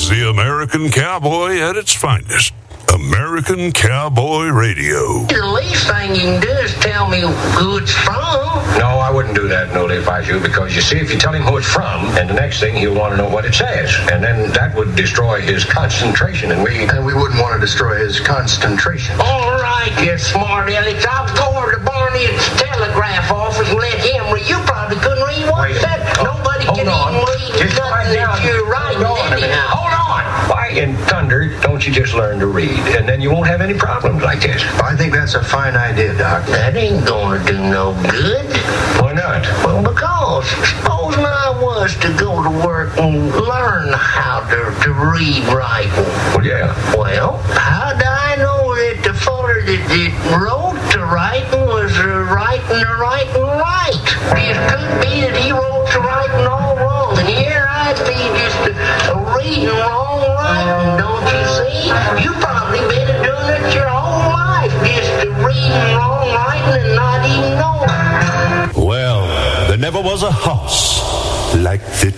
the American cowboy at its finest. American Cowboy Radio. The least thing you can do is tell me who it's from. No, I wouldn't do that, Noli, if I was you, because you see, if you tell him who it's from, and the next thing he'll want to know what it says, and then that would destroy his concentration, and we wouldn't want to destroy his concentration. All right, you smart Alex. I'll go over to Barney's telegraph office and let him read. You probably couldn't read what that. Nobody can even read nothing that you're writing anyhow. Hold on. Why in thunder don't you just learn to read, and then you won't have any problems like this? I think that's a fine idea, Doc. That ain't gonna do no good. Why not? Well, because supposing I was to go to work and learn how to read writing. Well, yeah. Well, how do I know that the feller that wrote the writing was writing the writing right? It could be that he wrote the writing all wrong, and here I'd be just reading wrong writing, don't you see? You probably been doing it your whole life, just reading wrong writing and not even knowing. Well, there never was a house like the